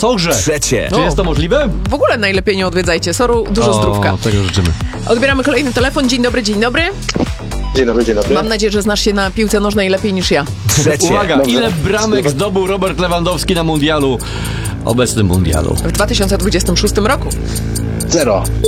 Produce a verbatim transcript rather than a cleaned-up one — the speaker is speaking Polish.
Sorze. Trzecie. Czy jest to możliwe? W ogóle najlepiej nie odwiedzajcie. Soru, dużo zdrówka. O, tego życzymy. Odbieramy kolejny telefon. Dzień dobry, dzień dobry. Dzień dobry, dzień dobry. Mam nadzieję, że znasz się na piłce nożnej lepiej niż ja. Trzecie. Uwaga, Dobrze. ile bramek zdobył Robert Lewandowski na mundialu, obecnym mundialu? W dwa tysiące dwudziestym szóstym roku. Zero.